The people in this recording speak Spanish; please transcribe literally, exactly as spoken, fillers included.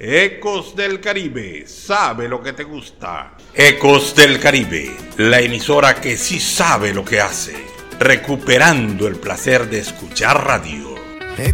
Ecos del Caribe, sabe lo que te gusta. Ecos del Caribe, la emisora que sí sabe lo que hace, recuperando el placer de escuchar radio.